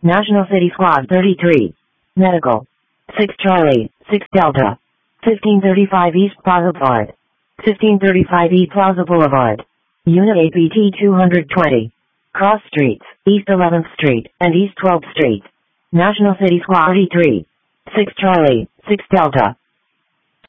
National City Squad 33. Medical. 6 Charlie, 6 Delta. 1535 East Plaza Boulevard. 1535 East Plaza Boulevard. Unit APT 220. Cross Streets, East 11th Street, and East 12th Street. National City Squad 33. 6 Charlie, 6 Delta.